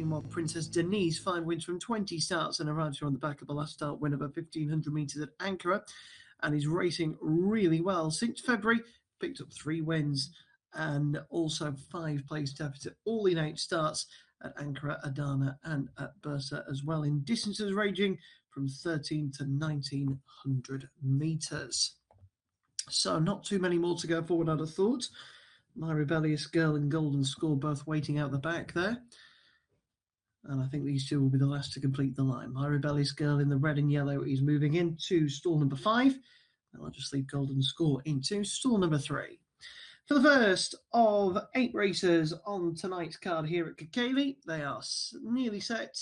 Meanwhile, Princess Denise, 5 wins from 20 starts and arrives here on the back of the last start win of her 1,500 metres at Ankara, and is racing really well. Since February, picked up 3 wins and also 5 place deficit, all in 8 starts at Ankara, Adana and at Bursa as well, in distances ranging from 13 to 1,900 metres. So not too many more to go forward, I'd have thought. My Rebellious Girl and Golden Score both waiting out the back there. And I think these two will be the last to complete the line. My Rebellious Girl in the red and yellow is moving into stall number 5. And I'll just leave Golden Score into stall number 3. For the first of 8 races on tonight's card here at Kirkcaldy, they are nearly set.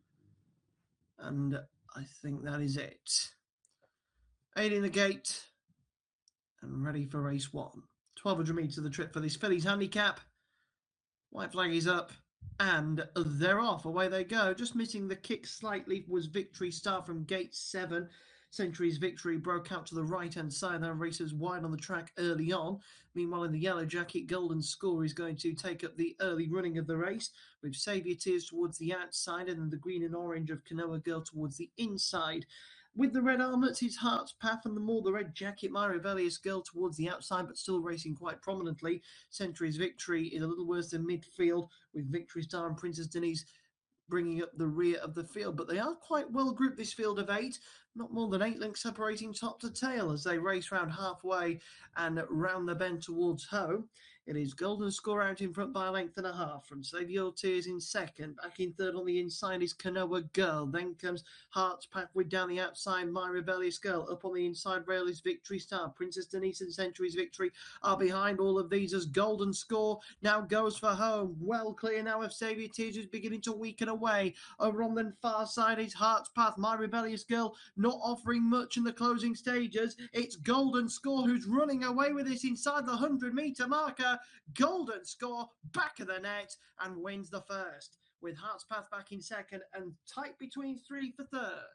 And I think that is it. 8 in the gate and ready for race 1. 1,200 metres of the trip for this fillies handicap. White flag is up and they're off. Away they go. Just missing the kick slightly was Victory Star from gate 7. Century's Victory broke out to the right-hand side. That races wide on the track early on. Meanwhile, in the yellow jacket, Golden Score is going to take up the early running of the race, with Saviour Tears towards the outside and the green and orange of Canoa Girl towards the inside. With the red armlets, it's Heart's Path and the red jacket, My Rebellious Girl towards the outside, but still racing quite prominently. Century's Victory is a little worse than midfield, with Victory Star and Princess Denise bringing up the rear of the field. But they are quite well grouped, this field of 8. Not more than 8 lengths separating top to tail as they race round halfway and round the bend towards home. It is Golden Score out in front by a length and a half from Saviour Tears in second. Back in third on the inside is Canoa Girl. Then comes Heart's Path with down the outside, My Rebellious Girl. Up on the inside rail is Victory Star. Princess Denise and Century's Victory are behind all of these as Golden Score now goes for home. Well clear now of Saviour Tears, who's beginning to weaken away. Over on the far side is Heart's Path. My Rebellious Girl not offering much in the closing stages. It's Golden Score who's running away with this inside the 100-metre marker. Golden Score back of the net and wins the first, with Heart's Path back in second and tight between 3 for third.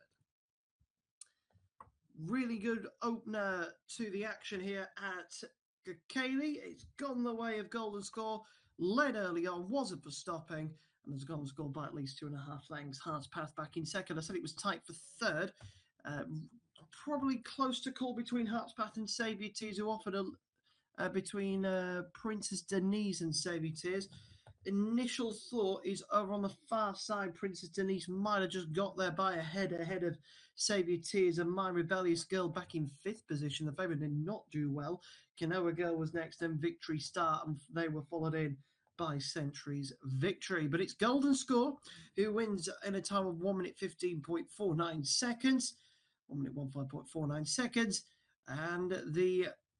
Really good opener to the action here at Kirkcaldy. It's gone the way of Golden Score, led early on, wasn't for stopping, and has Golden Score by at least 2.5 lengths. Heart's Path back in second. I said it was tight for third. Probably close to call between Heart's Path and Saviour Tears, who offered between Princess Denise and Saviour Tears. Initial thought is over on the far side, Princess Denise might have just got there by a head ahead of Saviour Tears, and My Rebellious Girl back in 5th position. The favourite did not do well. Canoa Girl was next and Victory Star, and they were followed in by Century's Victory. But it's Golden Score who wins in a time of 1 minute 15.49 seconds. 1 minute 15.49 seconds. And the